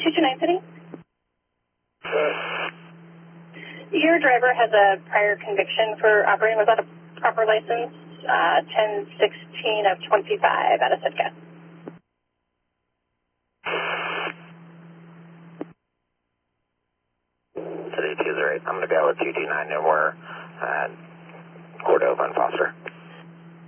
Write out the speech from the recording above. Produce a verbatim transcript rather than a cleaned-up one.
two two nine City. Your driver has a prior conviction for operating without a proper license, uh, ten sixteen of twenty-five out of Sitka. City two zero eight, I'm going to go with two two nine, no more, uh, Cordova and Foster.